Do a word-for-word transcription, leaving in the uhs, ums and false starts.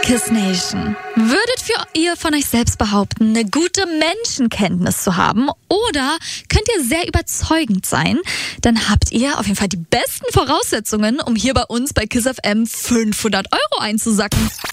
Kiss Nation. Würdet für ihr von euch selbst behaupten, eine gute Menschenkenntnis zu haben, oder könnt ihr sehr überzeugend sein? Dann habt ihr auf jeden Fall die besten Voraussetzungen, um hier bei uns bei Kiss F M fünfhundert Euro einzusacken.